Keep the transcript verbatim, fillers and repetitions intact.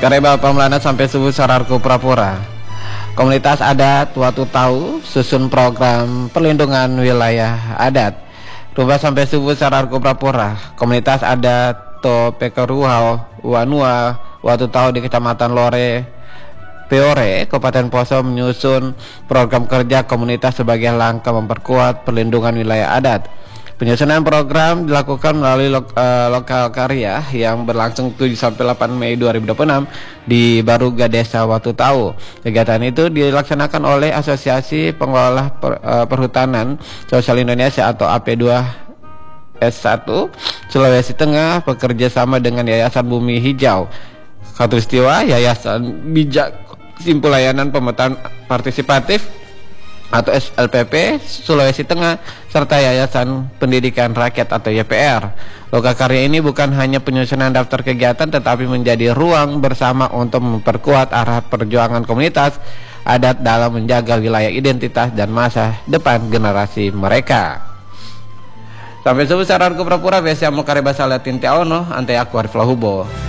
Kareba Pamlana sampai subuh sararku pura-pura. Komunitas adat Watu Tahu susun program perlindungan wilayah adat. Rubah sampai subuh sararku pura-pura. Komunitas adat To Pekeruhau Wanua Watu Tahu di Kecamatan Lore Peore, Kabupaten Poso menyusun program kerja komunitas sebagai langkah memperkuat perlindungan wilayah adat. Penyusunan program dilakukan melalui lo, uh, lokal karya yang berlangsung tujuh sampai delapan Mei dua ribu dua puluh enam di Baruga Desa Watu Tahu. Kegiatan itu dilaksanakan oleh Asosiasi Pengelola per, uh, Perhutanan Sosial Indonesia atau A P dua S satu Sulawesi Tengah bekerja sama dengan Yayasan Bumi Hijau Khatulistiwa, Yayasan Bijak Simpul Layanan Pemetaan Partisipatif atau S L P P Sulawesi Tengah serta Yayasan Pendidikan Rakyat atau Y P R. Loka karya ini bukan hanya penyusunan daftar kegiatan tetapi menjadi ruang bersama untuk memperkuat arah perjuangan komunitas adat dalam menjaga wilayah identitas dan masa depan generasi mereka. Sampai subuh saranku pura-pura biasa mau kareba salatin tiaono ante aku Arif Lahubo.